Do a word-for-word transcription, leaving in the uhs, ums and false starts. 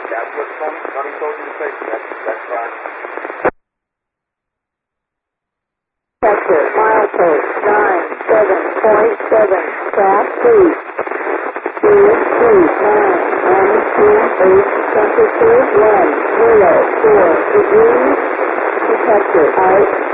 That's what Tony, Tony told you to say. That's, that's fine. Sector, milepost nine seven point seven, craft three. two three nine, altitude eight, temperature one zero four degrees, detector out.